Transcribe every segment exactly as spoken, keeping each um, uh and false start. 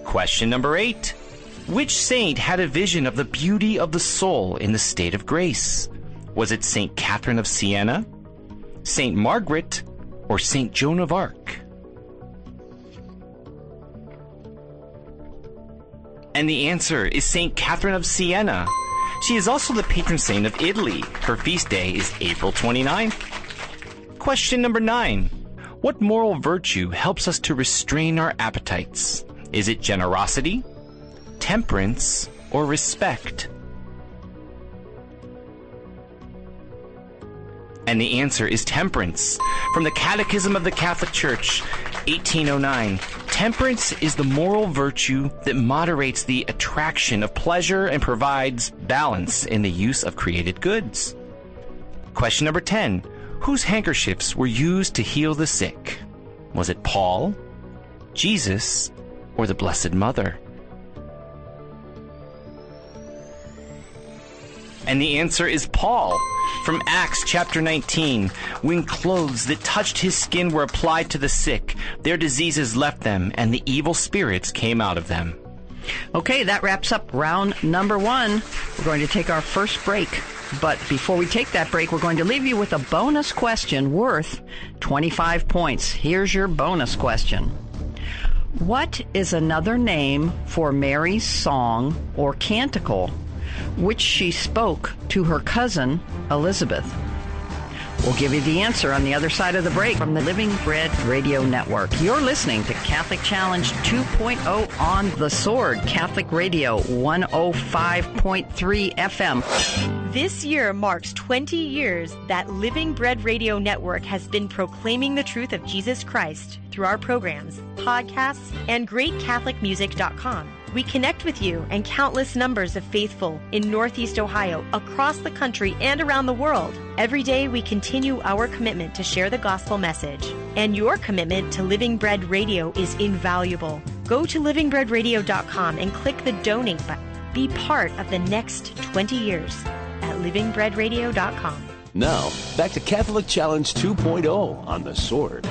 Question number eight. Which saint had a vision of the beauty of the soul in the state of grace? Was it Saint Catherine of Siena, Saint Margaret, or Saint Joan of Arc? And the answer is Saint Catherine of Siena. She is also the patron saint of Italy. Her feast day is April twenty-ninth. Question number nine. What moral virtue helps us to restrain our appetites? Is it generosity, temperance, or respect? And the answer is temperance. From the Catechism of the Catholic Church, eighteen oh nine. Temperance is the moral virtue that moderates the attraction of pleasure and provides balance in the use of created goods. Question number ten. Whose handkerchiefs were used to heal the sick? Was it Paul, Jesus, or the Blessed Mother? And the answer is Paul. From Acts chapter nineteen, when clothes that touched his skin were applied to the sick, their diseases left them, and the evil spirits came out of them. Okay, that wraps up round number one. We're going to take our first break. But before we take that break, we're going to leave you with a bonus question worth twenty-five points. Here's your bonus question. What is another name for Mary's song or canticle which she spoke to her cousin Elizabeth? We'll give you the answer on the other side of the break from the Living Bread Radio Network. You're listening to Catholic Challenge two point oh on The Sword, Catholic Radio one oh five point three F M. This year marks twenty years that Living Bread Radio Network has been proclaiming the truth of Jesus Christ through our programs, podcasts, and great catholic music dot com. We connect with you and countless numbers of faithful in Northeast Ohio, across the country, and around the world. Every day we continue our commitment to share the gospel message. And your commitment to Living Bread Radio is invaluable. Go to living bread radio dot com and click the donate button. Be part of the next twenty years at living bread radio dot com. Now, back to Catholic Challenge two point oh on The Sword.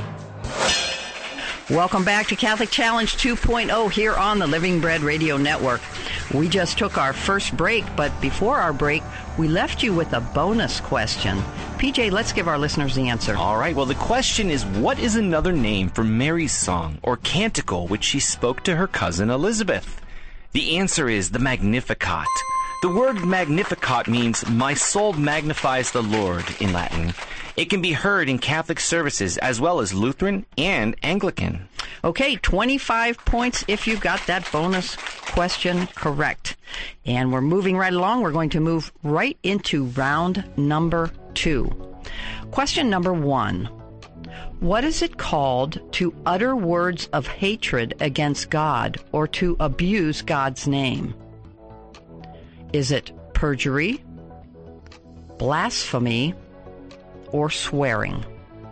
Welcome back to Catholic Challenge two point oh here on the Living Bread Radio Network. We just took our first break, but before our break, we left you with a bonus question. P J, let's give our listeners the answer. All right, well, the question is, what is another name for Mary's song or canticle which she spoke to her cousin Elizabeth? The answer is the Magnificat. The word Magnificat means, my soul magnifies the Lord in Latin. It can be heard in Catholic services as well as Lutheran and Anglican. Okay, twenty-five points if you got that bonus question correct. And we're moving right along. We're going to move right into round number two. Question number one. What is it called to utter words of hatred against God or to abuse God's name? Is it perjury, blasphemy, or swearing?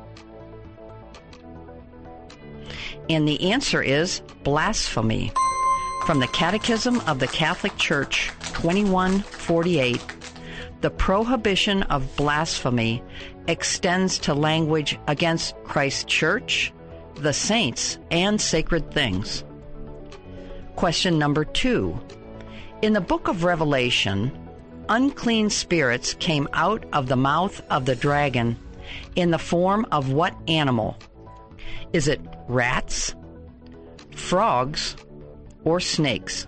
And the answer is blasphemy. From the Catechism of the Catholic Church, twenty-one forty-eight, the prohibition of blasphemy extends to language against Christ's church, the saints, and sacred things. Question number two. In the book of Revelation, unclean spirits came out of the mouth of the dragon in the form of what animal? Is it rats, frogs, or snakes?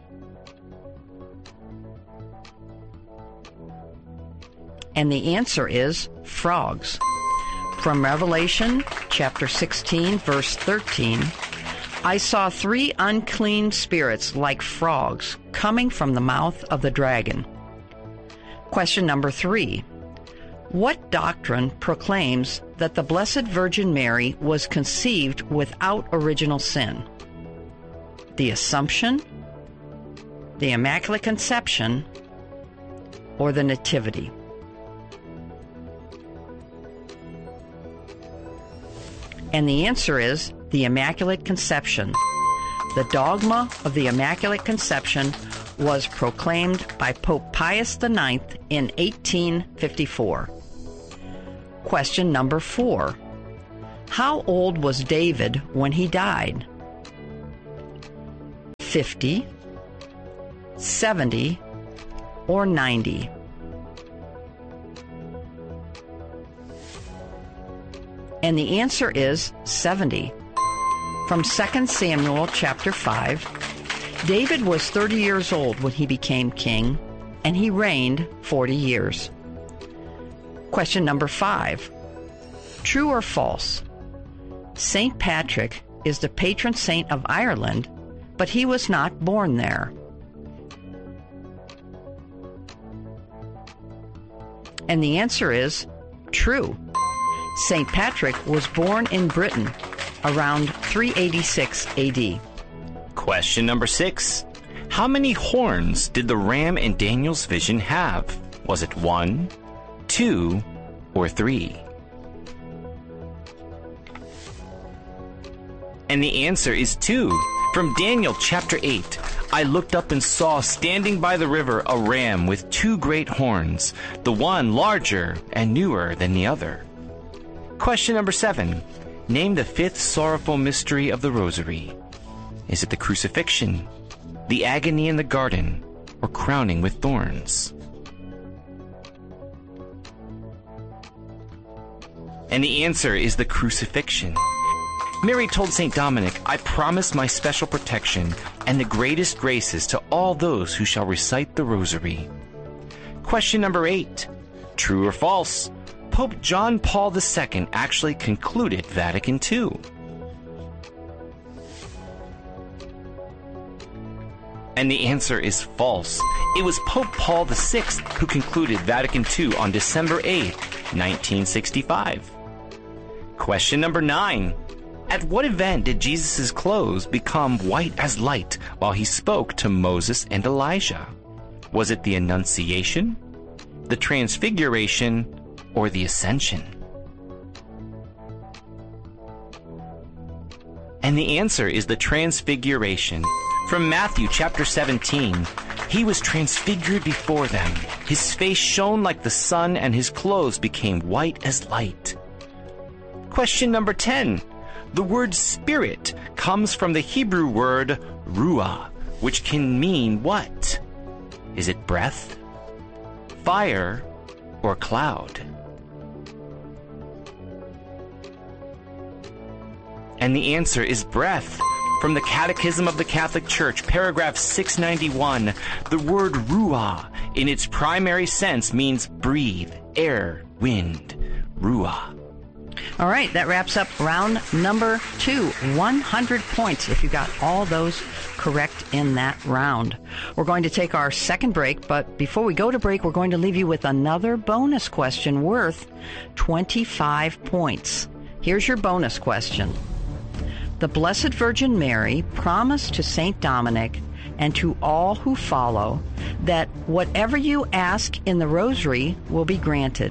And the answer is frogs. From Revelation chapter sixteen, verse thirteen, I saw three unclean spirits like frogs coming from the mouth of the dragon. Question number three. What doctrine proclaims that the Blessed Virgin Mary was conceived without original sin? The Assumption, the Immaculate Conception, or the Nativity? And the answer is the Immaculate Conception. The dogma of the Immaculate Conception was proclaimed by Pope Pius the Ninth in eighteen fifty-four. Question number four. How old was David when he died? fifty, seventy, or ninety? And the answer is seventy. From Second Samuel chapter five, David was thirty years old when he became king, and he reigned forty years. Question number five. True or false? Saint Patrick is the patron saint of Ireland, but he was not born there. And the answer is true. Saint Patrick was born in Britain around three eighty-six A D. Question number six. How many horns did the ram in Daniel's vision have? Was it one, two, or three? And the answer is two. From Daniel chapter eight, I looked up and saw standing by the river a ram with two great horns, the one larger and newer than the other. Question number seven. Name the fifth sorrowful mystery of the Rosary. Is it the crucifixion, the agony in the garden, or crowning with thorns? And the answer is the crucifixion. Mary told Saint Dominic, I promise my special protection and the greatest graces to all those who shall recite the Rosary. Question number eight. True or false? Pope John Paul the Second actually concluded Vatican Two. And the answer is false. It was Pope Paul the Sixth who concluded Vatican Two on December eighth, nineteen sixty-five. Question number nine. At what event did Jesus' clothes become white as light while he spoke to Moses and Elijah? Was it the Annunciation, the Transfiguration, or the Ascension? And the answer is the Transfiguration. From Matthew chapter seventeen, he was transfigured before them. His face shone like the sun, and his clothes became white as light. Question number ten. The word spirit comes from the Hebrew word ruah, which can mean what? Is it breath, fire, or cloud? And the answer is breath. From the Catechism of the Catholic Church, paragraph six ninety-one, the word ruah in its primary sense means breathe, air, wind, ruah. All right, that wraps up round number two. one hundred points if you got all those correct in that round. We're going to take our second break, but before we go to break, we're going to leave you with another bonus question worth twenty-five points. Here's your bonus question. The Blessed Virgin Mary promised to Saint Dominic and to all who follow that whatever you ask in the Rosary will be granted.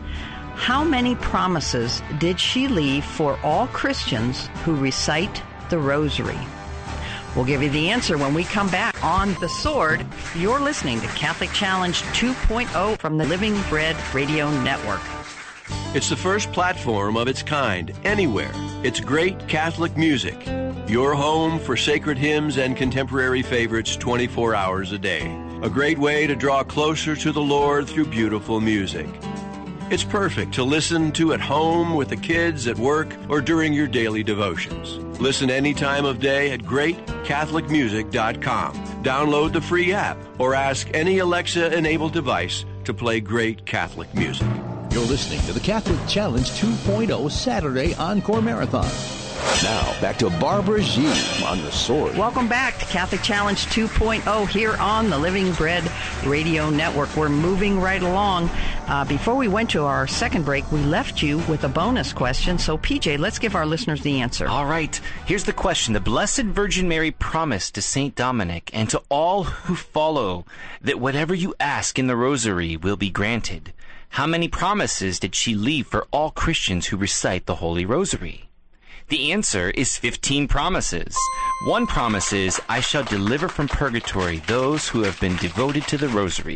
How many promises did she leave for all Christians who recite the Rosary? We'll give you the answer when we come back on The Sword. You're listening to Catholic Challenge two point oh from the Living Bread Radio Network. It's the first platform of its kind anywhere. It's great Catholic music. Your home for sacred hymns and contemporary favorites twenty-four hours a day. A great way to draw closer to the Lord through beautiful music. It's perfect to listen to at home with the kids, at work, or during your daily devotions. Listen any time of day at great catholic music dot com. Download the free app or ask any Alexa-enabled device to play great Catholic music. You're listening to the Catholic Challenge two point oh Saturday Encore Marathon. Now, back to Barbara G. on The Sword. Welcome back to Catholic Challenge two point oh here on the Living Bread Radio Network. We're moving right along. Uh, before we went to our second break, we left you with a bonus question. So, P J, let's give our listeners the answer. All right. Here's the question. The Blessed Virgin Mary promised to Saint Dominic and to all who follow that whatever you ask in the Rosary will be granted. How many promises did she leave for all Christians who recite the Holy Rosary? The answer is fifteen promises. One promise is, I shall deliver from purgatory those who have been devoted to the Rosary.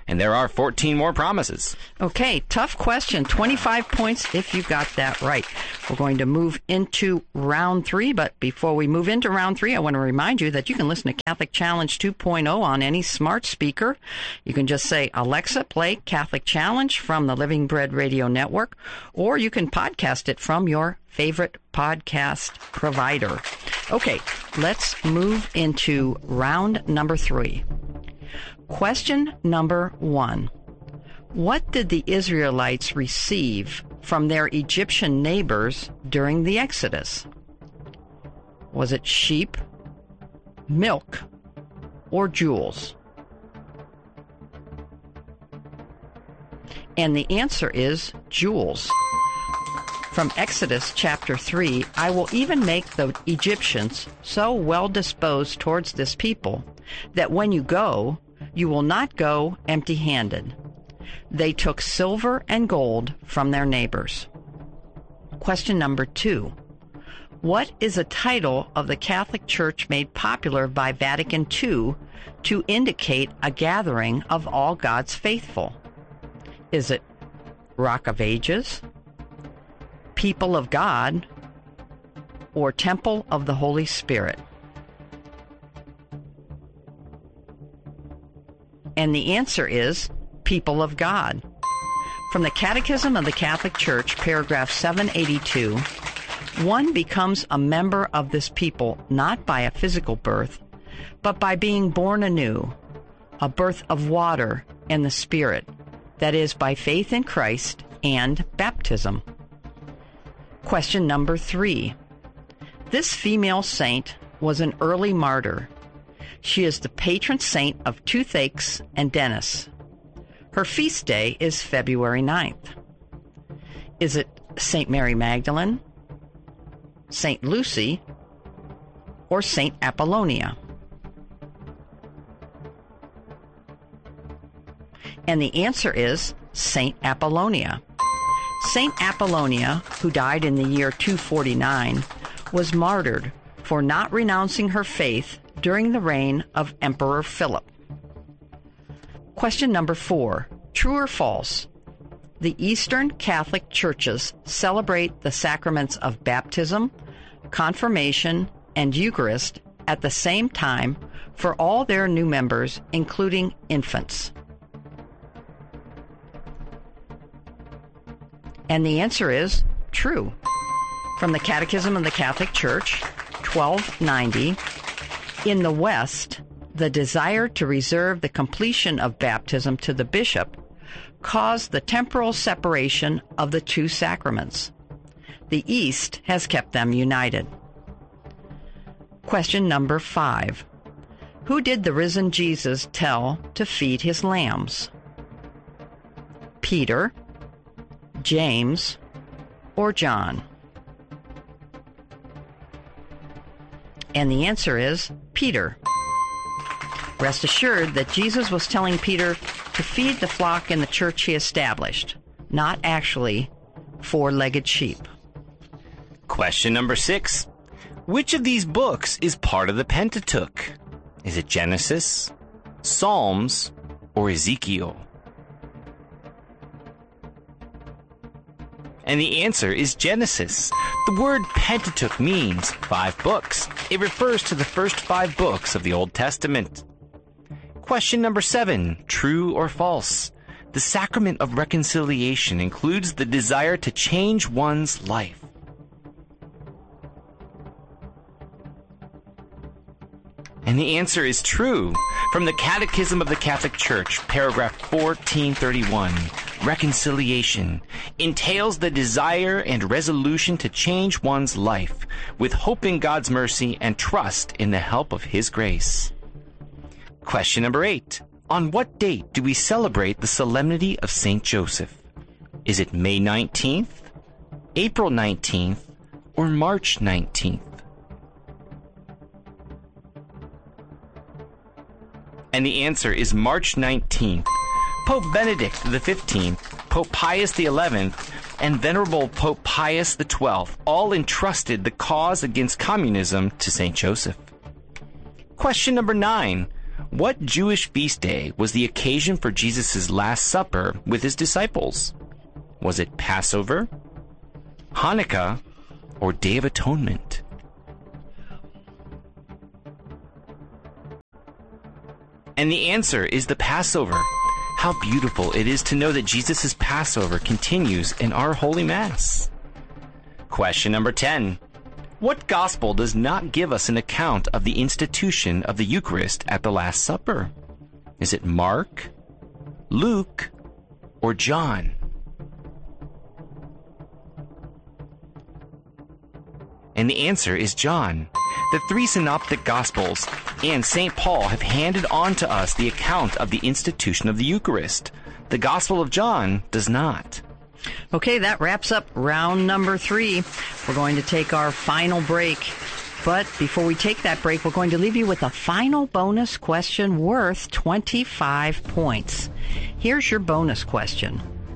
And there are fourteen more promises. Okay, tough question. twenty-five points if you got that right. We're going to move into round three, but before we move into round three, I want to remind you that you can listen to Catholic Challenge two point oh on any smart speaker. You can just say, Alexa, play Catholic Challenge from the Living Bread Radio Network, or you can podcast it from your favorite podcast provider. Okay, let's move into round number three. Question number one. What did the Israelites receive from their Egyptian neighbors during the Exodus? Was it sheep, milk, or jewels? And the answer is jewels. From Exodus chapter three, I will even make the Egyptians so well disposed towards this people that when you go, you will not go empty-handed. They took silver and gold from their neighbors. Question number two. What is a title of the Catholic Church made popular by Vatican two to indicate a gathering of all God's faithful? Is it Rock of Ages, People of God, or Temple of the Holy Spirit? And the answer is People of God. From the Catechism of the Catholic Church, paragraph seven eighty-two, one becomes a member of this people not by a physical birth, but by being born anew, a birth of water and the Spirit, that is, by faith in Christ and baptism. Question number three. This female saint was an early martyr. She is the patron saint of toothaches and dentists. Her feast day is February ninth. Is it Saint Mary Magdalene, Saint Lucy, or Saint Apollonia? And the answer is Saint Apollonia. Saint Apollonia, who died in the year two forty-nine, was martyred for not renouncing her faith during the reign of Emperor Philip. Question number four. True or false? The Eastern Catholic Churches celebrate the sacraments of baptism, confirmation, and Eucharist at the same time for all their new members, including infants. And the answer is true. From the Catechism of the Catholic Church, twelve ninety, in the West, the desire to reserve the completion of baptism to the bishop caused the temporal separation of the two sacraments. The East has kept them united. Question number five. Who did the risen Jesus tell to feed his lambs? Peter, James, or John? And the answer is Peter. Rest assured that Jesus was telling Peter to feed the flock in the church he established, not actually four-legged sheep. Question number six. Which of these books is part of the Pentateuch? Is it Genesis, Psalms, or Ezekiel? And the answer is Genesis. The word Pentateuch means five books. It refers to the first five books of the Old Testament. Question number seven, true or false? The sacrament of reconciliation includes the desire to change one's life. And the answer is true. From the Catechism of the Catholic Church, paragraph fourteen thirty-one, reconciliation entails the desire and resolution to change one's life with hope in God's mercy and trust in the help of His grace. Question number eight. On what date do we celebrate the Solemnity of Saint Joseph? Is it May nineteenth, April nineteenth, or March nineteenth? And the answer is March nineteenth. Pope Benedict the fifteenth, Pope Pius the eleventh, and Venerable Pope Pius the twelfth all entrusted the cause against communism to Saint Joseph. Question number nine. What Jewish feast day was the occasion for Jesus' Last Supper with his disciples? Was it Passover, Hanukkah, or Day of Atonement? And the answer is the Passover. How beautiful it is to know that Jesus' Passover continues in our Holy Mass. Question number ten. What gospel does not give us an account of the institution of the Eucharist at the Last Supper? Is it Mark, Luke, or John? And the answer is John. The three synoptic Gospels and Saint Paul have handed on to us the account of the institution of the Eucharist. The Gospel of John does not. Okay, that wraps up round number three. We're going to take our final break. But before we take that break, we're going to leave you with a final bonus question worth twenty-five points. Here's your bonus question.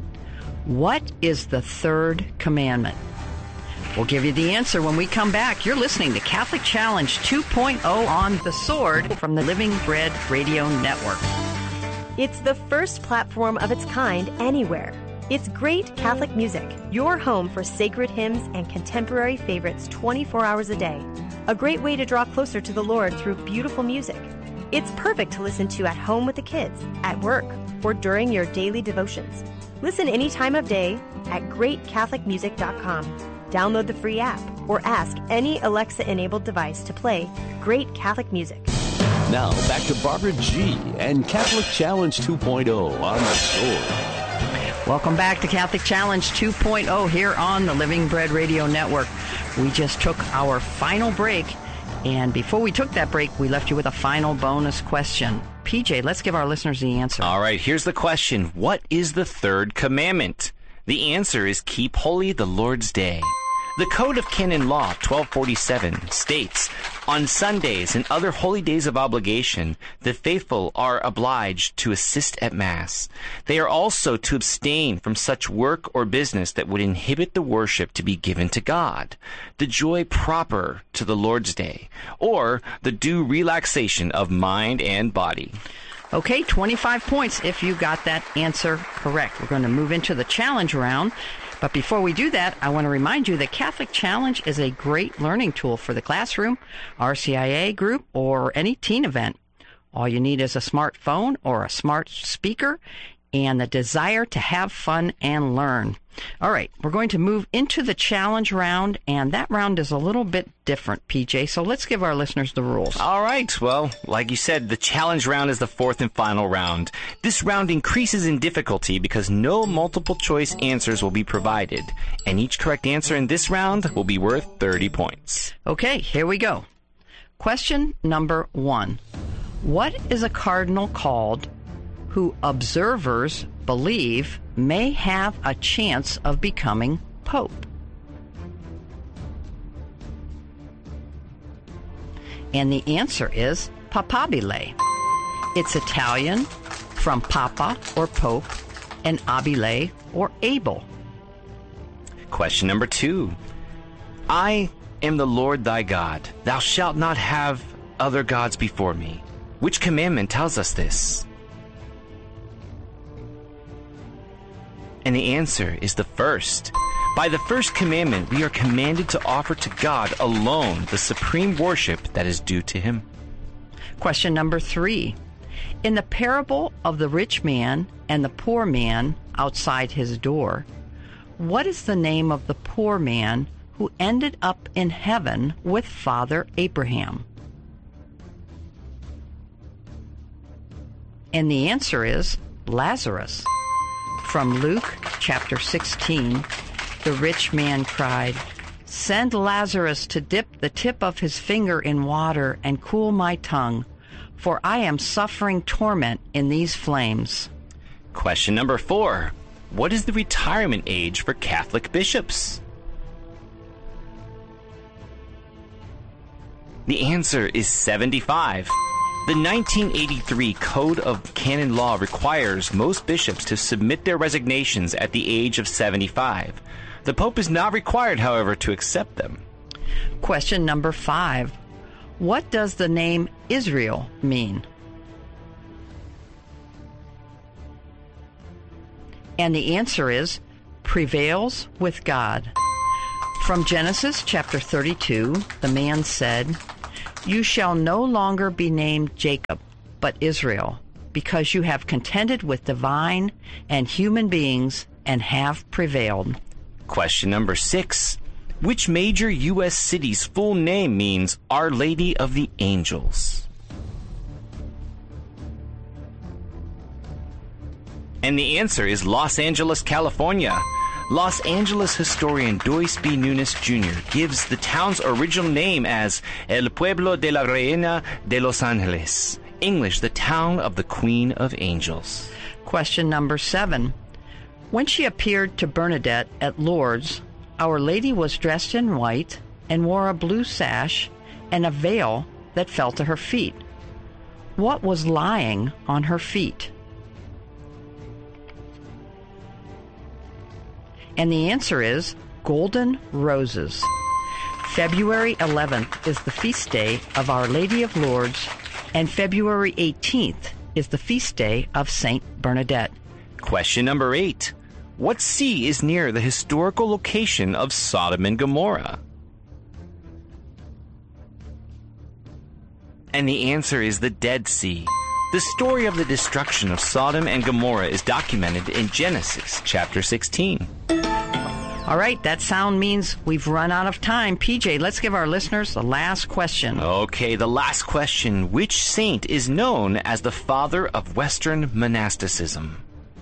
What is the third commandment? We'll give you the answer when we come back. You're listening to Catholic Challenge two point oh on The Sword from the Living Bread Radio Network. It's the first platform of its kind anywhere. It's great Catholic music, your home for sacred hymns and contemporary favorites twenty-four hours a day. A great way to draw closer to the Lord through beautiful music. It's perfect to listen to at home with the kids, at work, or during your daily devotions. Listen any time of day at great catholic music dot com. Download the free app or ask any Alexa-enabled device to play great Catholic music. Now back to Barbara G. and Catholic Challenge two point oh on The Sword. Welcome back to Catholic Challenge two point oh here on the Living Bread Radio Network. We just took our final break, and before we took that break, we left you with a final bonus question. P J, let's give our listeners the answer. All right, here's the question. What is the third commandment? The answer is keep holy the Lord's Day. The Code of Canon Law twelve forty-seven states, on Sundays and other holy days of obligation, the faithful are obliged to assist at Mass. They are also to abstain from such work or business that would inhibit the worship to be given to God, the joy proper to the Lord's Day, or the due relaxation of mind and body. Okay, twenty-five points if you got that answer correct. We're going to move into the challenge round. But before we do that, I want to remind you that Catholic Challenge is a great learning tool for the classroom, R C I A group, or any teen event. All you need is a smartphone or a smart speaker and the desire to have fun and learn. All right, we're going to move into the challenge round, and that round is a little bit different, P J, so let's give our listeners the rules. All right, well, like you said, the challenge round is the fourth and final round. This round increases in difficulty because no multiple choice answers will be provided, and each correct answer in this round will be worth thirty points. Okay, here we go. Question number one. What is a cardinal called who observers believe may have a chance of becoming pope? And the answer is papabile. It's Italian from papa or pope and abile or able. Question number two. I am the Lord thy God. Thou shalt not have other gods before me. Which commandment tells us this? And the answer is the first. By the first commandment, we are commanded to offer to God alone the supreme worship that is due to him. Question number three. In the parable of the rich man and the poor man outside his door, what is the name of the poor man who ended up in heaven with Father Abraham? And the answer is Lazarus. From Luke chapter sixteen, the rich man cried, "Send Lazarus to dip the tip of his finger in water and cool my tongue, for I am suffering torment in these flames." Question number four. What is the retirement age for Catholic bishops? The answer is seventy-five. The nineteen eighty-three Code of Canon Law requires most bishops to submit their resignations at the age of seventy-five. The Pope is not required, however, to accept them. Question number five. What does the name Israel mean? And the answer is prevails with God. From Genesis chapter thirty-two, the man said, "You shall no longer be named Jacob, but Israel, because you have contended with divine and human beings and have prevailed." Question number six. Which major U S city's full name means Our Lady of the Angels? And the answer is Los Angeles, California. Los Angeles historian Doyce B. Nunes Junior gives the town's original name as El Pueblo de la Reina de Los Angeles. English, the town of the Queen of Angels. Question number seven. When she appeared to Bernadette at Lourdes, Our Lady was dressed in white and wore a blue sash and a veil that fell to her feet. What was lying on her feet? And the answer is golden roses. February eleventh is the feast day of Our Lady of Lourdes, and February eighteenth is the feast day of Saint Bernadette. Question number eight. What sea is near the historical location of Sodom and Gomorrah? And the answer is the Dead Sea. The story of the destruction of Sodom and Gomorrah is documented in Genesis chapter sixteen. All right, that sound means we've run out of time. P J, let's give our listeners the last question. Okay, the last question. Which saint is known as the father of Western monasticism?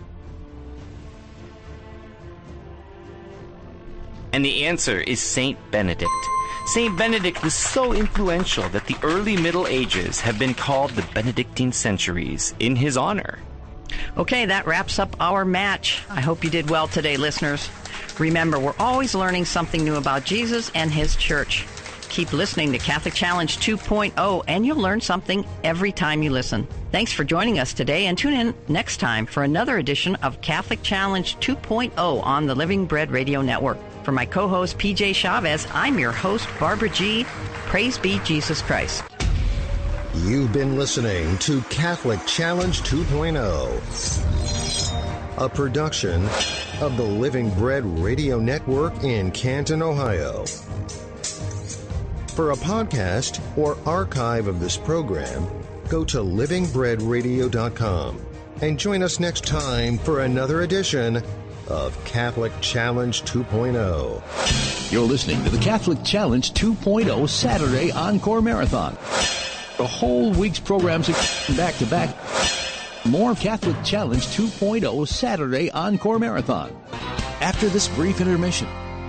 And the answer is Saint Benedict. Saint Benedict was so influential that the early Middle Ages have been called the Benedictine centuries in his honor. Okay, that wraps up our match. I hope you did well today, listeners. Remember, we're always learning something new about Jesus and his church. Keep listening to Catholic Challenge two point oh, and you'll learn something every time you listen. Thanks for joining us today, and tune in next time for another edition of Catholic Challenge two point oh on the Living Bread Radio Network. For my co-host, P J Chavez, I'm your host, Barbara G. Praise be Jesus Christ. You've been listening to Catholic Challenge two point oh, a production of the Living Bread Radio Network in Canton, Ohio. For a podcast or archive of this program, go to living bread radio dot com and join us next time for another edition of Catholic Challenge two point oh. You're listening to the Catholic Challenge two point oh Saturday Encore Marathon. The whole week's programs are back to back. More Catholic Challenge two point oh Saturday Encore Marathon after this brief intermission.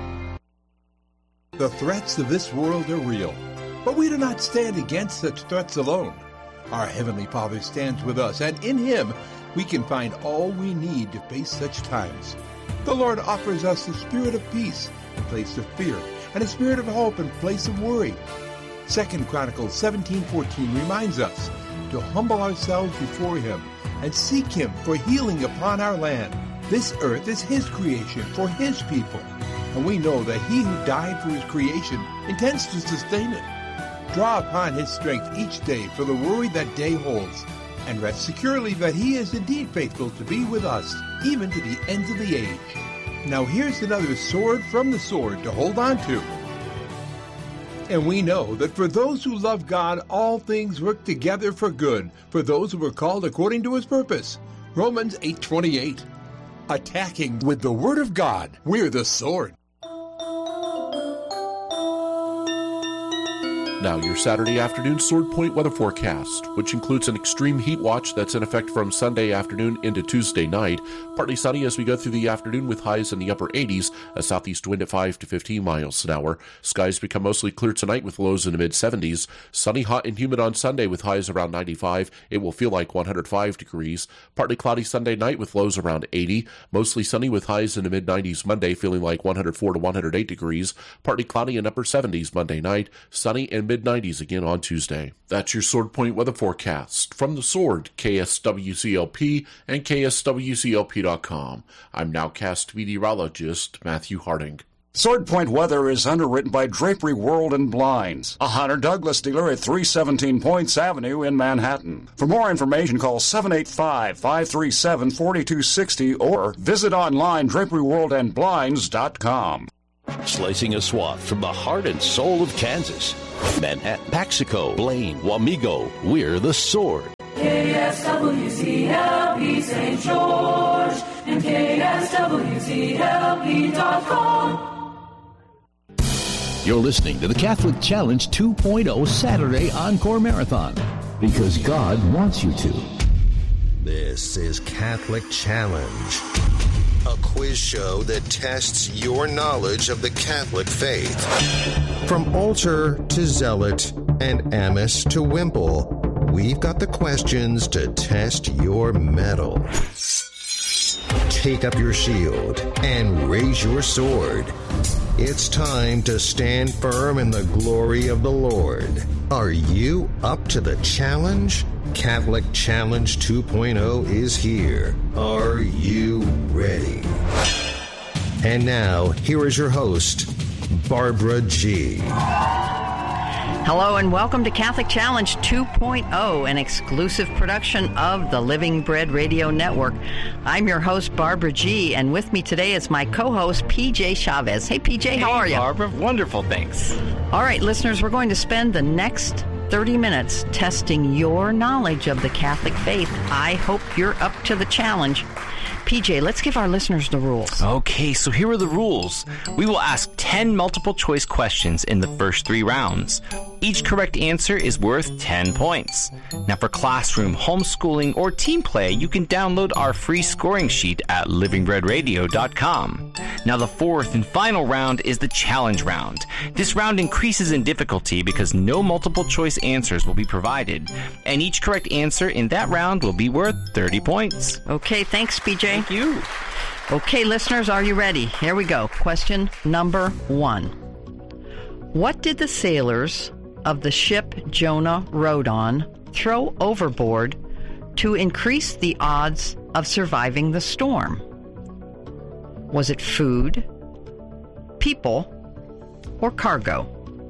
The threats of this world are real, but we do not stand against such threats alone. Our Heavenly Father stands with us, and in Him we can find all we need to face such times. The Lord offers us a spirit of peace in place of fear, and a spirit of hope in place of worry. Second Chronicles seventeen fourteen reminds us to humble ourselves before Him and seek Him for healing upon our land. This earth is His creation for His people, and we know that He who died for His creation intends to sustain it. Draw upon His strength each day for the worry that day holds, and rest securely that He is indeed faithful to be with us, even to the ends of the age. Now here's another sword from the sword to hold on to. And we know that for those who love God, all things work together for good, for those who are called according to His purpose. Romans eight twenty-eight. Attacking with the Word of God, we're the sword. Now your Saturday afternoon Sword Point weather forecast, which includes an extreme heat watch that's in effect from Sunday afternoon into Tuesday night. Partly sunny as we go through the afternoon with highs in the upper eighties, a southeast wind at five to fifteen miles an hour. Skies become mostly clear tonight with lows in the mid seventies. Sunny, hot, and humid on Sunday with highs around ninety-five. It will feel like one hundred five degrees. Partly cloudy Sunday night with lows around eighty. Mostly sunny with highs in the mid nineties Monday, feeling like one hundred four to one hundred eight degrees. Partly cloudy and upper seventies Monday night. Sunny and mid nineties again on Tuesday. That's your Sword Point weather forecast. From the Sword, K S W C L P and K S W C L P dot com. I'm nowcast meteorologist Matthew Harding. Sword Point Weather is underwritten by Drapery World and Blinds, a Hunter Douglas dealer at three seventeen Points Avenue in Manhattan. For more information, call seven eight five, five three seven, four two six zero or visit online drapery world and blinds dot com. Slicing a swath from the heart and soul of Kansas. Manhattan, Paxico, Blaine, Wamego, we're the Sword. K S W C L P Saint George and K S W C L P dot com. You're listening to the Catholic Challenge two point oh Saturday Encore Marathon, because God wants you to. This is Catholic Challenge, a quiz show that tests your knowledge of the Catholic faith. From altar to zealot and amice to wimple, we've got the questions to test your mettle. Take up your shield and raise your sword. It's time to stand firm in the glory of the Lord. Are you up to the challenge? Catholic Challenge two point oh is here. Are you ready? And now, here is your host, Barbara G. Hello and welcome to Catholic Challenge two point oh, an exclusive production of the Living Bread Radio Network. I'm your host, Barbara G., and with me today is my co-host, P J Chavez. Hey, P J, how hey, are you? Barbara, wonderful, thanks. All right, listeners, we're going to spend the next thirty minutes testing your knowledge of the Catholic faith. I hope you're up to the challenge. P J, let's give our listeners the rules. Okay, so here are the rules. We will ask ten multiple choice questions in the first three rounds. Each correct answer is worth ten points. Now for classroom, homeschooling, or team play, you can download our free scoring sheet at living bread radio dot com. Now the fourth and final round is the challenge round. This round increases in difficulty because no multiple choice answers will be provided, and each correct answer in that round will be worth thirty points. Okay, thanks, P J. Thank you. Okay, listeners, are you ready? Here we go. Question number one. What did the sailors of the ship Jonah rode on throw overboard to increase the odds of surviving the storm? Was it food, people, or cargo?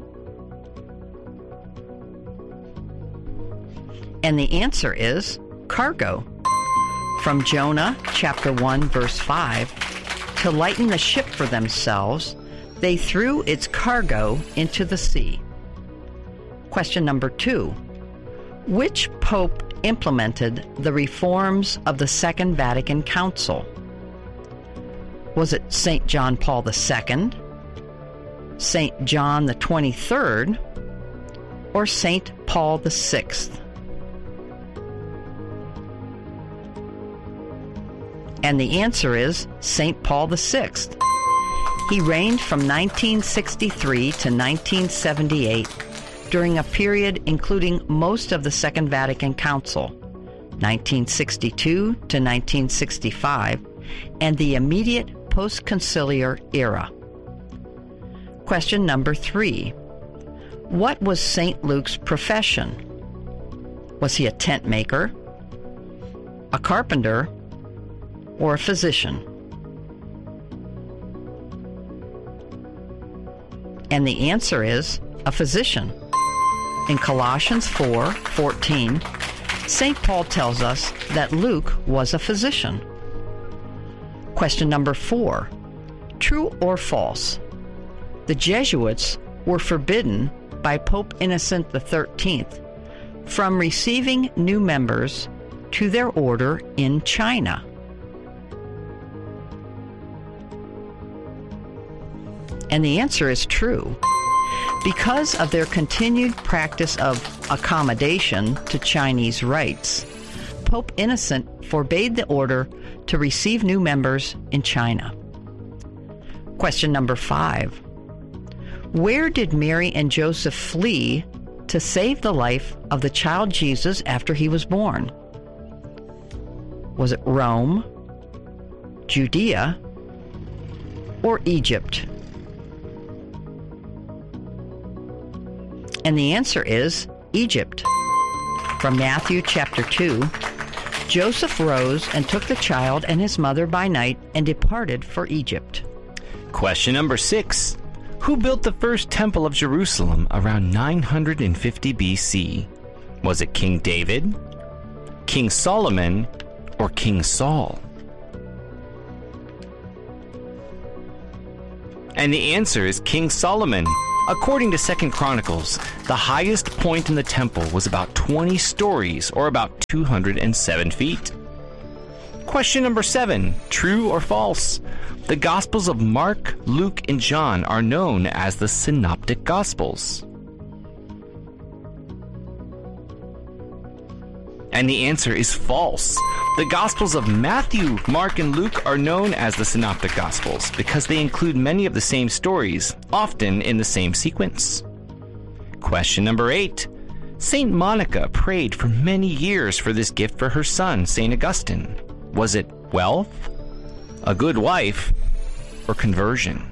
And the answer is cargo. From Jonah chapter one, verse five, to lighten the ship for themselves, they threw its cargo into the sea. Question number two. Which pope implemented the reforms of the Second Vatican Council? Was it Saint John Paul the Second, Saint John the twenty-third, or Saint Paul the Sixth? And the answer is Saint Paul the Sixth. He reigned from nineteen sixty-three to nineteen seventy-eight during a period including most of the Second Vatican Council, nineteen sixty-two to nineteen sixty-five, and the immediate post-conciliar era. Question number three. What was Saint Luke's profession? Was he a tent maker, a carpenter, or a physician? And the answer is a physician. In Colossians four fourteen, Saint Paul tells us that Luke was a physician. Question number four. True or false? The Jesuits were forbidden by Pope Innocent the thirteenth from receiving new members to their order in China. And the answer is true. Because of their continued practice of accommodation to Chinese rites, Pope Innocent forbade the order to receive new members in China. Question number five. Where did Mary and Joseph flee to save the life of the child Jesus after he was born? Was it Rome, Judea, or Egypt? And the answer is Egypt. From Matthew chapter two, Joseph rose and took the child and his mother by night and departed for Egypt. Question number six. Who built the first temple of Jerusalem around nine hundred fifty B C? Was it King David, King Solomon, or King Saul? And the answer is King Solomon. According to Second Chronicles, the highest point in the temple was about twenty stories, or about two hundred seven feet. Question number seven. True or false? The Gospels of Mark, Luke, and John are known as the Synoptic Gospels. And the answer is false. The Gospels of Matthew, Mark, and Luke are known as the Synoptic Gospels because they include many of the same stories, often in the same sequence. Question number eight. Saint Monica prayed for many years for this gift for her son, Saint Augustine. Was it wealth, a good wife, or conversion?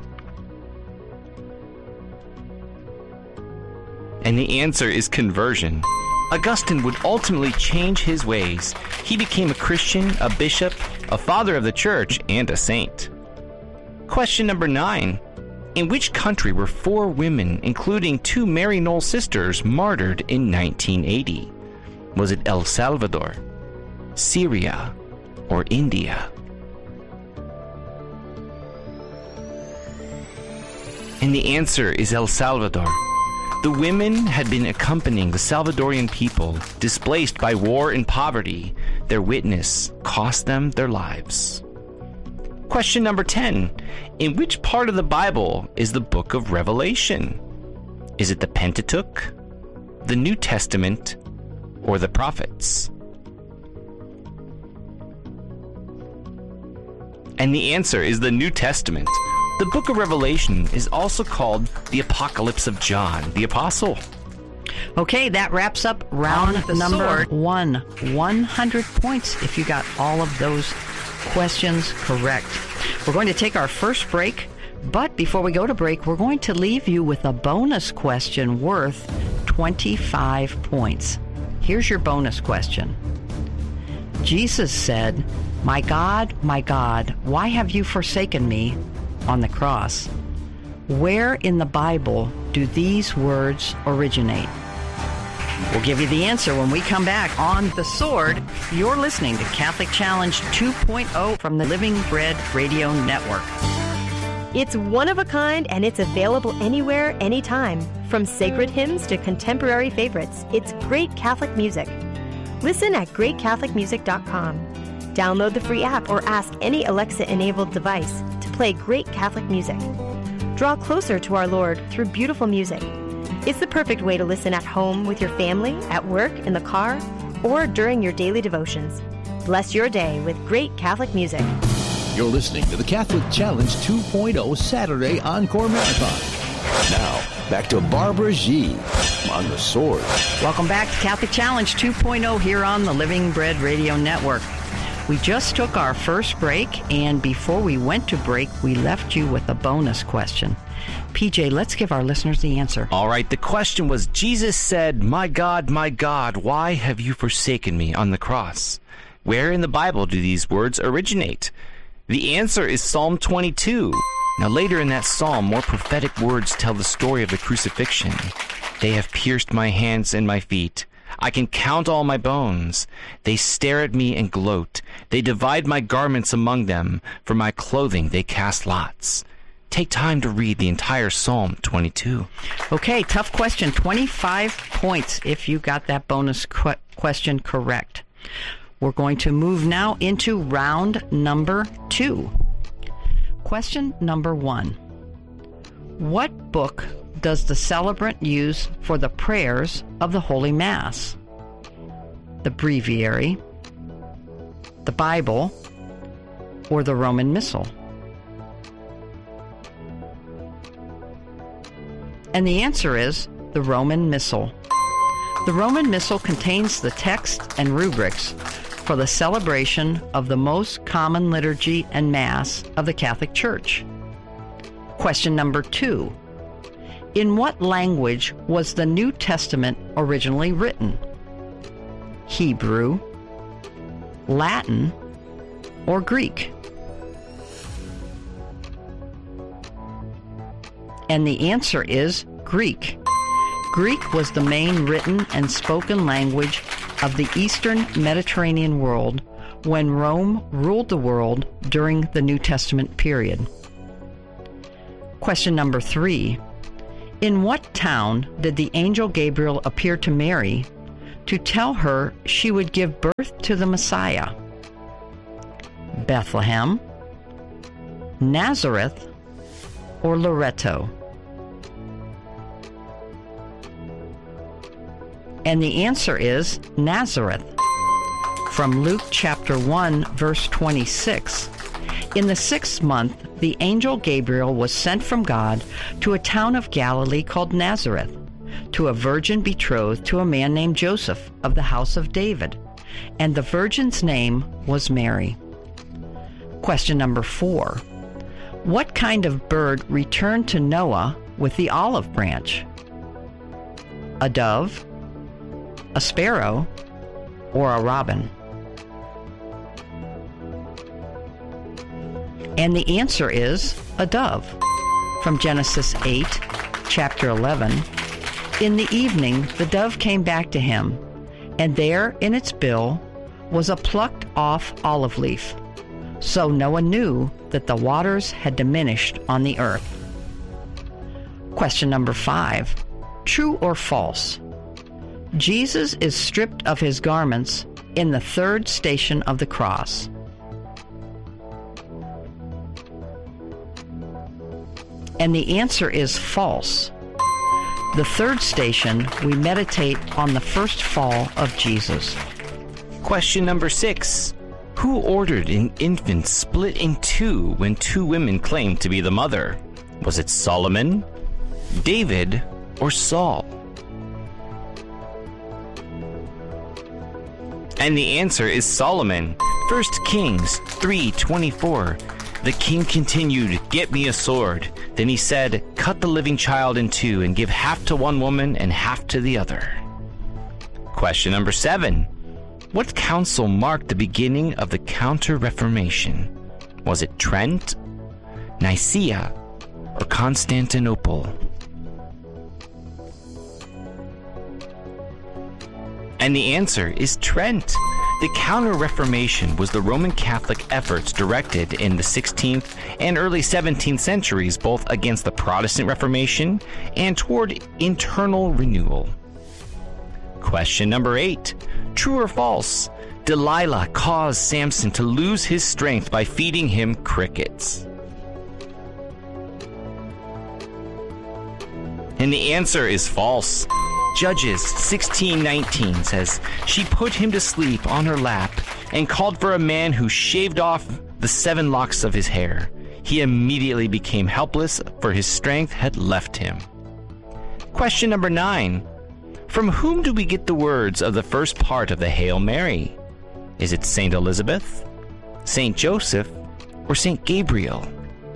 And the answer is conversion. Augustine would ultimately change his ways. He became a Christian, a bishop, a father of the church, and a saint. Question number nine. In which country were four women, including two Mary Knoll sisters, martyred in nineteen eighty? Was it El Salvador, Syria, or India? And the answer is El Salvador. The women had been accompanying the Salvadorian people displaced by war and poverty. Their witness cost them their lives. Question number ten. In which part of the Bible is the book of Revelation? Is it the Pentateuch, the New Testament, or the prophets? And the answer is the New Testament. The book of Revelation is also called the Apocalypse of John the Apostle. Okay, that wraps up round number sword. one. one hundred points if you got all of those questions correct. We're going to take our first break, but before we go to break, we're going to leave you with a bonus question worth twenty-five points. Here's your bonus question. Jesus said, "My God, my God, why have you forsaken me?" on the cross. Where in the Bible do these words originate? We'll give you the answer when we come back on The Sword. You're listening to Catholic Challenge two point oh from the Living Bread Radio Network. It's one of a kind, and it's available anywhere, anytime. From sacred hymns to contemporary favorites, it's great Catholic music. Listen at great catholic music dot com. Download the free app or ask any Alexa-enabled device to play great Catholic music. Draw closer to our Lord through beautiful music. It's the perfect way to listen at home with your family, at work, in the car, or during your daily devotions. Bless your day with great Catholic music. You're listening to the Catholic Challenge two point oh Saturday Encore Marathon. Now, back to Barbara G. on The Sword. Welcome back to Catholic Challenge two point oh here on the Living Bread Radio Network. We just took our first break, and before we went to break, we left you with a bonus question. P J, let's give our listeners the answer. All right, the question was, Jesus said, "My God, my God, why have you forsaken me?" on the cross. Where in the Bible do these words originate? The answer is Psalm twenty-two. Now, later in that psalm, more prophetic words tell the story of the crucifixion. They have pierced my hands and my feet. I can count all my bones. They stare at me and gloat. They divide my garments among them. For my clothing they cast lots. Take time to read the entire Psalm twenty-two. Okay, tough question. twenty-five points if you got that bonus qu- question correct. We're going to move now into round number two. Question number one. What book does the celebrant use for the prayers of the Holy Mass? The Breviary, the Bible, or the Roman Missal? And the answer is the Roman Missal. The Roman Missal contains the text and rubrics for the celebration of the most common liturgy and Mass of the Catholic Church. Question number two. In what language was the New Testament originally written? Hebrew, Latin, or Greek? And the answer is Greek. Greek was the main written and spoken language of the Eastern Mediterranean world when Rome ruled the world during the New Testament period. Question number three. In what town did the angel Gabriel appear to Mary to tell her she would give birth to the Messiah? Bethlehem, Nazareth, or Loretto? And the answer is Nazareth. From Luke chapter one, verse twenty-six. In the sixth month, the angel Gabriel was sent from God to a town of Galilee called Nazareth, to a virgin betrothed to a man named Joseph of the house of David, and the virgin's name was Mary. Question number four. What kind of bird returned to Noah with the olive branch? A dove, a sparrow, or a robin? And the answer is a dove. From Genesis eight, chapter eleven. In the evening, the dove came back to him, and there in its bill was a plucked off olive leaf. So Noah knew that the waters had diminished on the earth. Question number five. True or false? Jesus is stripped of his garments in the third station of the cross. And the answer is false. The third station, we meditate on the first fall of Jesus. Question number six. Who ordered an infant split in two when two women claimed to be the mother? Was it Solomon, David, or Saul? And the answer is Solomon. First Kings three twenty-four. The king continued, "Get me a sword." Then he said, "Cut the living child in two and give half to one woman and half to the other." Question number seven. What council marked the beginning of the Counter-Reformation? Was it Trent, Nicaea, or Constantinople? And the answer is Trent. The Counter-Reformation was the Roman Catholic efforts directed in the sixteenth and early seventeenth centuries both against the Protestant Reformation and toward internal renewal. Question number eight. True or false? Delilah caused Samson to lose his strength by feeding him crickets. And the answer is false. Judges sixteen nineteen says, "She put him to sleep on her lap and called for a man who shaved off the seven locks of his hair. He immediately became helpless, for his strength had left him." Question number nine. From whom do we get the words of the first part of the Hail Mary? Is it Saint Elizabeth, Saint Joseph, or Saint Gabriel?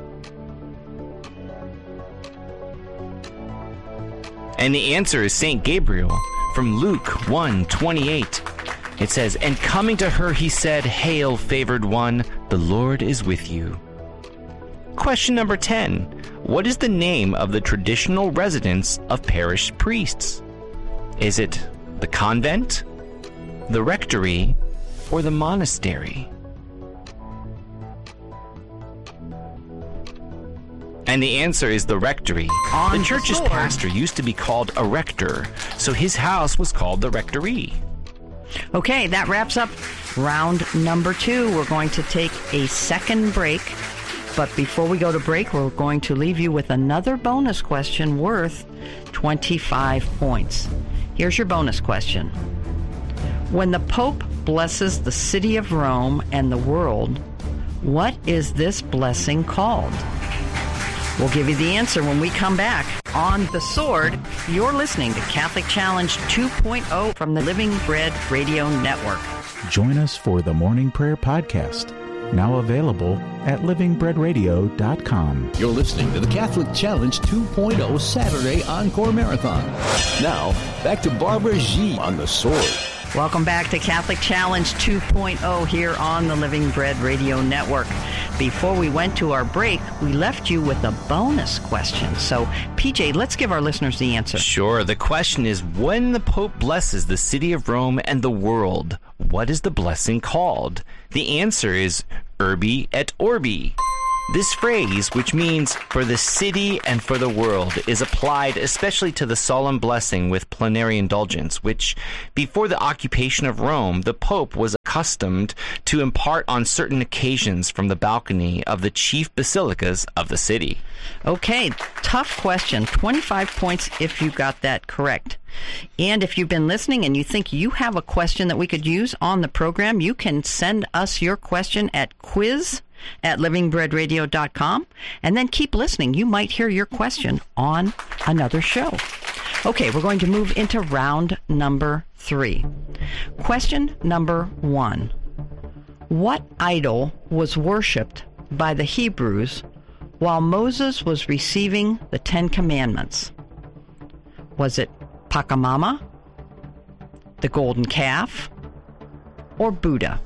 And the answer is Saint Gabriel. From Luke one twenty-eight. It says, "And coming to her he said, 'Hail, favored one, the Lord is with you.'" Question number ten. What is the name of the traditional residence of parish priests? Is it the convent, the rectory, or the monastery? And the answer is the rectory. On the church's the pastor used to be called a rector, so his house was called the rectory. Okay, that wraps up round number two. We're going to take a second break. But before we go to break, we're going to leave you with another bonus question worth twenty-five points. Here's your bonus question. When the Pope blesses the city of Rome and the world, what is this blessing called? We'll give you the answer when we come back on The Sword. You're listening to Catholic Challenge two point oh from the Living Bread Radio Network. Join us for the Morning Prayer Podcast, now available at living bread radio dot com. You're listening to the Catholic Challenge two point oh Saturday Encore Marathon. Now, back to Barbara G on The Sword Welcome back to Catholic Challenge two point oh here on the Living Bread Radio Network. Before we went to our break, we left you with a bonus question. So, P J, let's give our listeners the answer. Sure. The question is, when the Pope blesses the city of Rome and the world, what is the blessing called? The answer is Urbi et Orbi. This phrase, which means for the city and for the world, is applied especially to the solemn blessing with plenary indulgence, which, before the occupation of Rome, the Pope was accustomed to impart on certain occasions from the balcony of the chief basilicas of the city. Okay, tough question. twenty-five points if you got that correct. And if you've been listening and you think you have a question that we could use on the program, you can send us your question at quiz at living bread radio dot com, and then keep listening. You might hear your question on another show. Okay, we're going to move into round number three. Question number one. What idol was worshipped by the Hebrews while Moses was receiving the Ten Commandments? Was it Pachamama, the golden calf, or Buddha?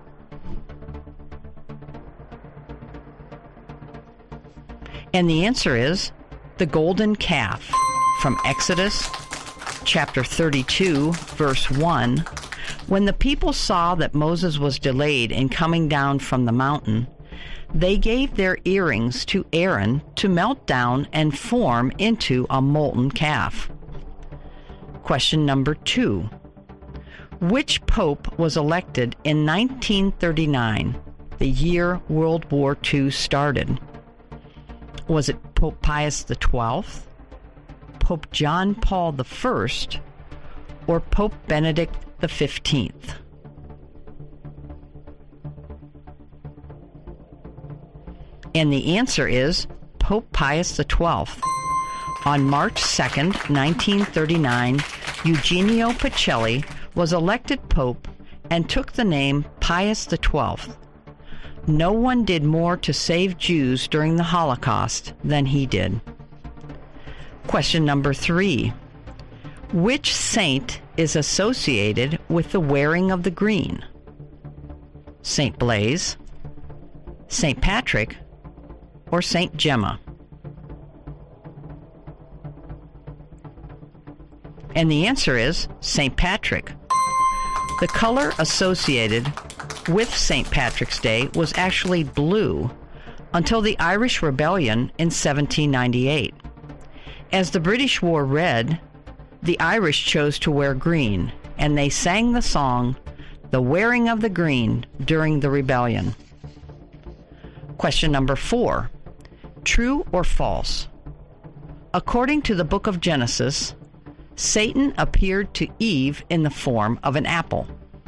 And the answer is the golden calf. From Exodus chapter thirty-two, verse one, when the people saw that Moses was delayed in coming down from the mountain, they gave their earrings to Aaron to melt down and form into a molten calf. Question number two. Which pope was elected in nineteen thirty-nine, the year World War Two started? Was it Pope Pius the twelfth, Pope John Paul the First, or Pope Benedict the fifteenth? And the answer is Pope Pius the twelfth. On March second, nineteen thirty-nine, Eugenio Pacelli was elected Pope and took the name Pius the twelfth. No one did more to save Jews during the Holocaust than he did. Question number three. Which saint is associated with the wearing of the green? Saint Blaise, Saint Patrick, or Saint Gemma? And the answer is Saint Patrick. The color associated with Saint Patrick's Day was actually blue until the Irish Rebellion in seventeen ninety-eight. As the British wore red, the Irish chose to wear green, and they sang the song, "The Wearing of the Green," during the rebellion. Question number four. True or false? According to the book of Genesis, Satan appeared to Eve in the form of an apple.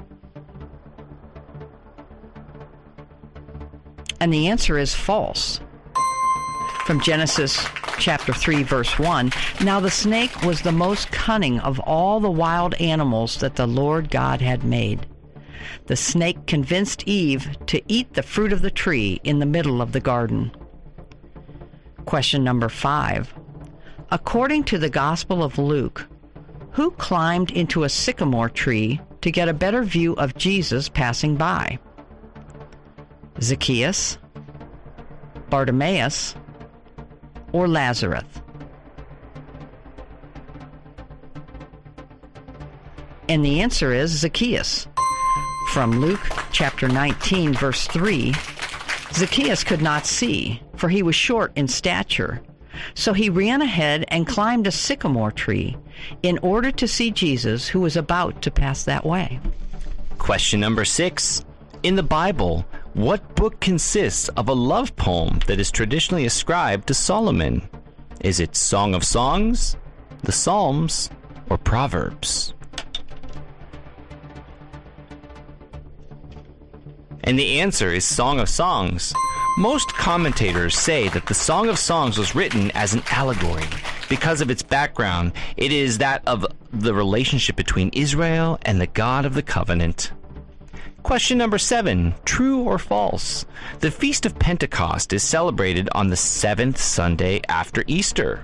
And the answer is false. From Genesis chapter three, verse one, now the snake was the most cunning of all the wild animals that the Lord God had made. The snake convinced Eve to eat the fruit of the tree in the middle of the garden. Question number five. According to the Gospel of Luke, who climbed into a sycamore tree to get a better view of Jesus passing by? Zacchaeus, Bartimaeus, or Lazarus? And the answer is Zacchaeus. From Luke chapter nineteen, verse three, Zacchaeus could not see, for he was short in stature. So he ran ahead and climbed a sycamore tree in order to see Jesus, who was about to pass that way. Question number six. In the Bible, what book consists of a love poem that is traditionally ascribed to Solomon? Is it Song of Songs, the Psalms, or Proverbs? And the answer is Song of Songs. Most commentators say that the Song of Songs was written as an allegory because of its background. It is that of the relationship between Israel and the God of the Covenant. Question number seven, true or false? The Feast of Pentecost is celebrated on the seventh Sunday after Easter.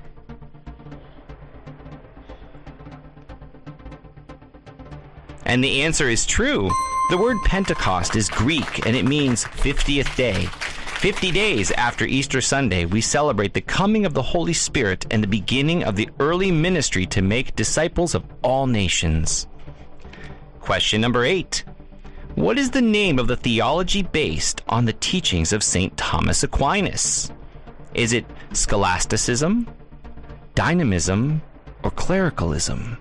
And the answer is true. The word Pentecost is Greek, and it means fiftieth day. Fifty days after Easter Sunday, we celebrate the coming of the Holy Spirit and the beginning of the early ministry to make disciples of all nations. Question number eight. What is the name of the theology based on the teachings of Saint Thomas Aquinas? Is it scholasticism, dynamism, or clericalism?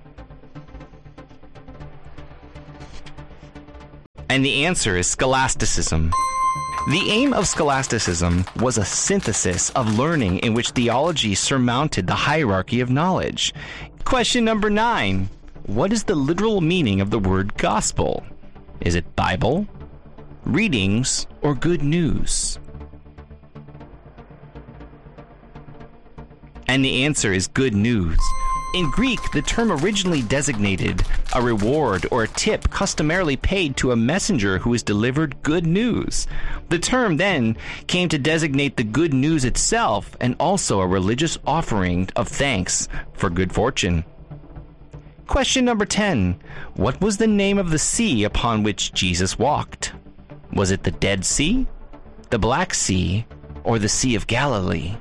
And the answer is scholasticism. The aim of scholasticism was a synthesis of learning in which theology surmounted the hierarchy of knowledge. Question number nine. What is the literal meaning of the word gospel? Is it Bible, readings, or good news? And the answer is good news. In Greek, the term originally designated a reward or a tip customarily paid to a messenger who has delivered good news. The term then came to designate the good news itself and also a religious offering of thanks for good fortune. Question number ten. What was the name of the sea upon which Jesus walked? Was it the Dead Sea, the Black Sea, or the Sea of Galilee?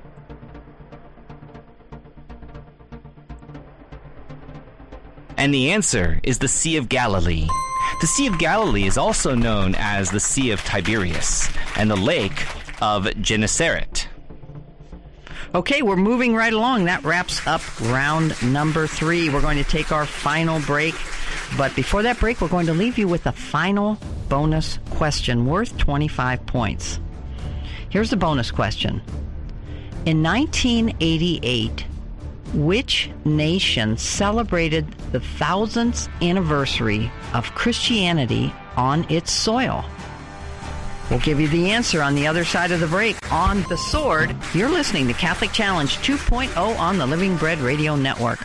And the answer is the Sea of Galilee. The Sea of Galilee is also known as the Sea of Tiberias and the Lake of Gennesaret. Okay, we're moving right along. That wraps up round number three. We're going to take our final break. But before that break, we're going to leave you with a final bonus question worth twenty-five points. Here's the bonus question. In nineteen eighty-eight, which nation celebrated the thousandth anniversary of Christianity on its soil? We'll give you the answer on the other side of the break. On The Sword, you're listening to Catholic Challenge two point oh on the Living Bread Radio Network.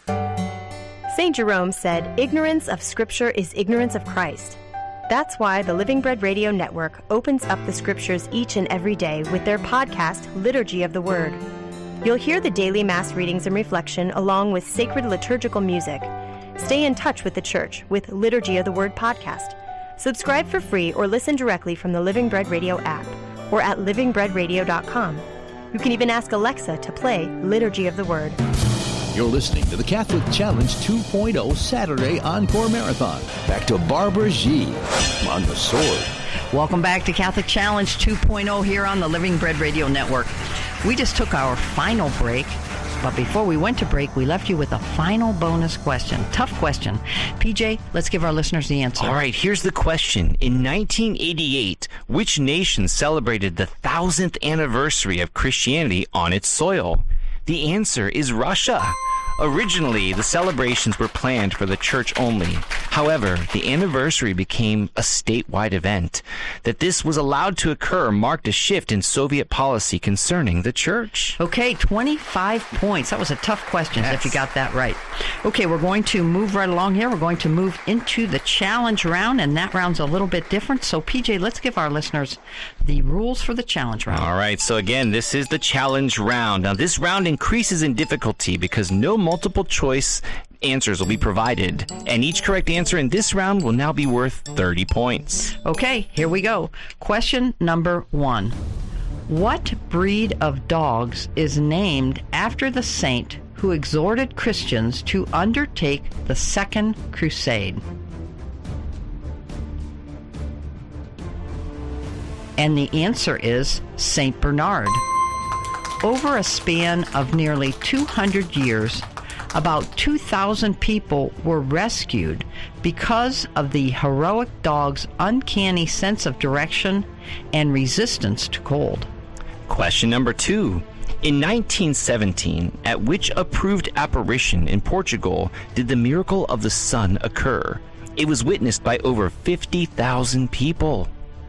Saint Jerome said, "Ignorance of Scripture is ignorance of Christ." That's why the Living Bread Radio Network opens up the Scriptures each and every day with their podcast, Liturgy of the Word. You'll hear the daily Mass readings and reflection along with sacred liturgical music. Stay in touch with the Church with Liturgy of the Word podcast. Subscribe for free or listen directly from the Living Bread Radio app or at living bread radio dot com. You can even ask Alexa to play Liturgy of the Word. You're listening to the Catholic Challenge two point oh Saturday Encore Marathon. Back to Barbara G. on The Sword. Welcome back to Catholic Challenge two point oh here on the Living Bread Radio Network. We just took our final break, but before we went to break, we left you with a final bonus question. Tough question. P J, let's give our listeners the answer. All right, here's the question. In nineteen eighty-eight, which nation celebrated the thousandth anniversary of Christianity on its soil? The answer is Russia. Originally, the celebrations were planned for the church only. However, the anniversary became a statewide event. That this was allowed to occur marked a shift in Soviet policy concerning the church. Okay, twenty-five points. That was a tough question, yes, if you got that right. Okay, we're going to move right along here. We're going to move into the challenge round, and that round's a little bit different. So, P J, let's give our listeners the rules for the challenge round. All right, so again, this is the challenge round. Now, this round increases in difficulty because no multiple choice answers will be provided, and each correct answer in this round will now be worth thirty points. Okay, here we go. Question number one. What breed of dogs is named after the saint who exhorted Christians to undertake the Second Crusade? And the answer is Saint Bernard. Over a span of nearly two hundred years, about two thousand people were rescued because of the heroic dog's uncanny sense of direction and resistance to cold. Question number two. In nineteen seventeen, at which approved apparition in Portugal did the miracle of the sun occur? It was witnessed by over fifty thousand people.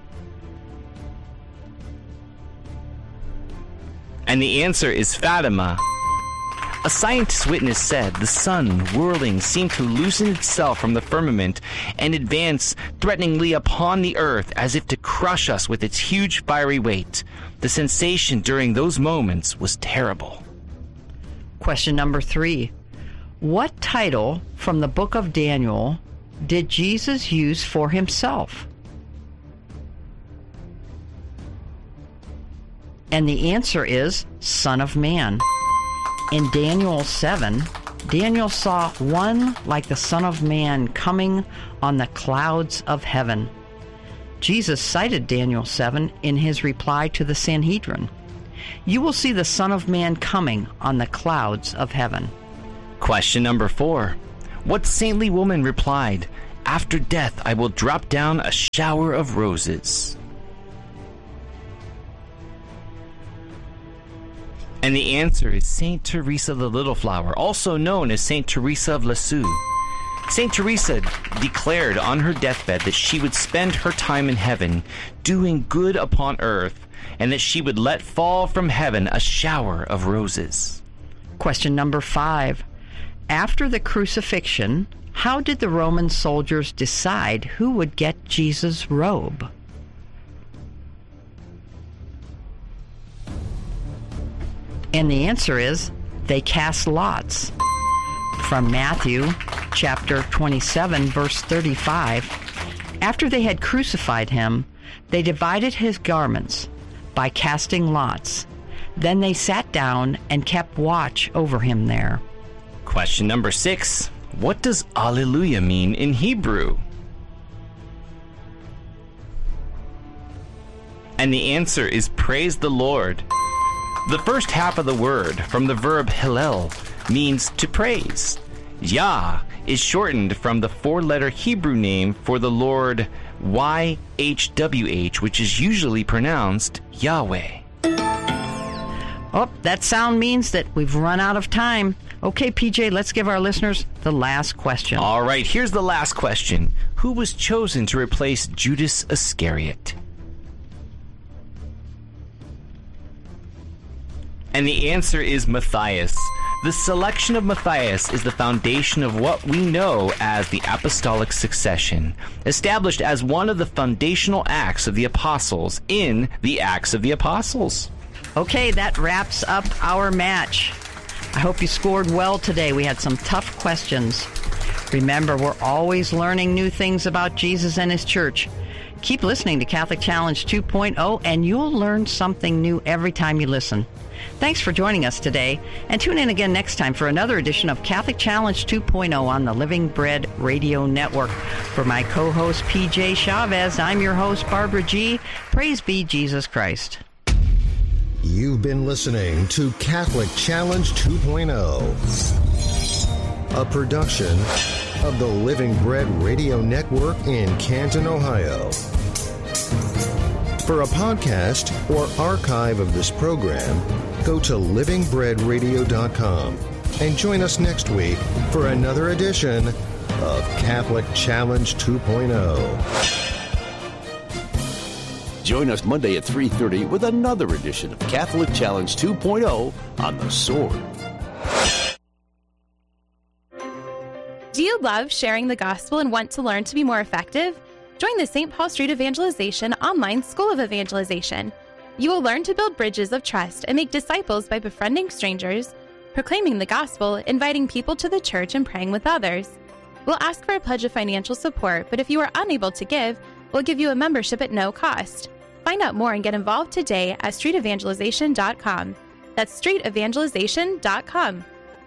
And the answer is Fatima. A scientist's witness said the sun, whirling, seemed to loosen itself from the firmament and advance threateningly upon the earth as if to crush us with its huge fiery weight. The sensation during those moments was terrible. Question number three. What title from the book of Daniel did Jesus use for himself? And the answer is Son of Man. In Daniel seven, Daniel saw one like the Son of Man coming on the clouds of heaven. Jesus cited Daniel seven in his reply to the Sanhedrin. You will see the Son of Man coming on the clouds of heaven. Question number four. What saintly woman replied, "After death I will drop down a shower of roses"? And the answer is Saint Teresa the Little Flower, also known as Saint Teresa of Lisieux. Saint Teresa declared on her deathbed that she would spend her time in heaven doing good upon earth, and that she would let fall from heaven a shower of roses. Question number five. After the crucifixion, how did the Roman soldiers decide who would get Jesus' robe? And the answer is they cast lots. From Matthew chapter twenty-seven, verse thirty-five, after they had crucified him, they divided his garments by casting lots. Then they sat down and kept watch over him there. Question number six. What does Alleluia mean in Hebrew? And the answer is praise the Lord. The first half of the word, from the verb hillel, means to praise. Yah is shortened from the four-letter Hebrew name for the Lord Y H W H, which is usually pronounced Yahweh. Oh, that sound means that we've run out of time. Okay, P J, let's give our listeners the last question. All right, here's the last question. Who was chosen to replace Judas Iscariot? And the answer is Matthias. The selection of Matthias is the foundation of what we know as the apostolic succession, established as one of the foundational acts of the apostles in the Acts of the Apostles. Okay, that wraps up our match. I hope you scored well today. We had some tough questions. Remember, we're always learning new things about Jesus and his church. Keep listening to Catholic Challenge two point oh, and you'll learn something new every time you listen. Thanks for joining us today, and tune in again next time for another edition of Catholic Challenge two point oh on the Living Bread Radio Network. For my co-host P J Chavez, I'm your host Barbara G. Praise be Jesus Christ. You've been listening to Catholic Challenge two point oh, a production of the Living Bread Radio Network in Canton, Ohio. For a podcast or archive of this program, go to living bread radio dot com and join us next week for another edition of Catholic Challenge two point oh. Join us Monday at three thirty with another edition of Catholic Challenge two point oh on the Sword. Do you love sharing the gospel and want to learn to be more effective? Join the Saint Paul Street Evangelization Online School of Evangelization. You will learn to build bridges of trust and make disciples by befriending strangers, proclaiming the gospel, inviting people to the church, and praying with others. We'll ask for a pledge of financial support, but if you are unable to give, we'll give you a membership at no cost. Find out more and get involved today at street evangelization dot com. That's street evangelization dot com.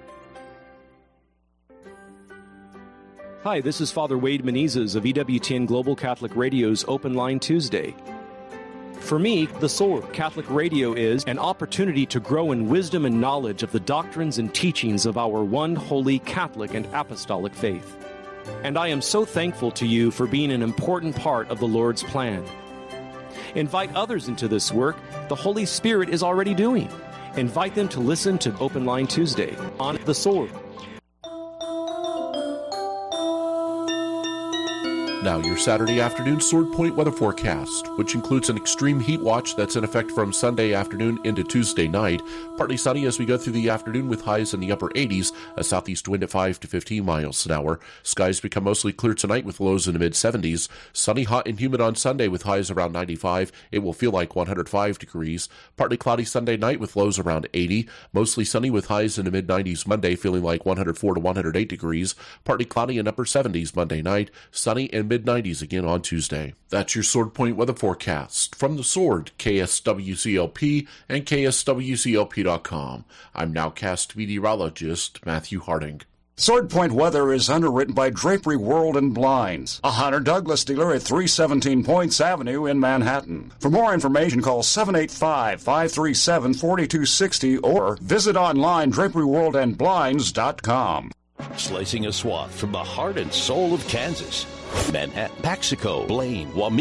Hi, this is Father Wade Menezes of E W T N Global Catholic Radio's Open Line Tuesday. For me, the Sword Catholic Radio is an opportunity to grow in wisdom and knowledge of the doctrines and teachings of our one holy Catholic and apostolic faith. And I am so thankful to you for being an important part of the Lord's plan. Invite others into this work the Holy Spirit is already doing. Invite them to listen to Open Line Tuesday on the Sword. Now, your Saturday afternoon Sword Point weather forecast, which includes an extreme heat watch that's in effect from Sunday afternoon into Tuesday night. Partly sunny as we go through the afternoon with highs in the upper eighties, a southeast wind at five to fifteen miles an hour. Skies become mostly clear tonight with lows in the mid seventies. Sunny, hot, and humid on Sunday with highs around ninety-five. It will feel like one hundred five degrees. Partly cloudy Sunday night with lows around eighty. Mostly sunny with highs in the mid nineties Monday, feeling like one hundred four to one hundred eight degrees. Partly cloudy and upper seventies Monday night. Sunny and mid nineties again on Tuesday. That's your Sword Point weather forecast. From the Sword, K S W C L P and K S W C L P dot com. I'm nowcast meteorologist Matthew Harding. Sword Point weather is underwritten by Drapery World and Blinds, a Hunter Douglas dealer at three seventeen Points Avenue in Manhattan. For more information, call seven eight five, five three seven, four two six zero or visit online drapery world and blinds dot com. Slicing a swath from the heart and soul of Kansas. Manhattan, Paxico, Blaine, Wamego.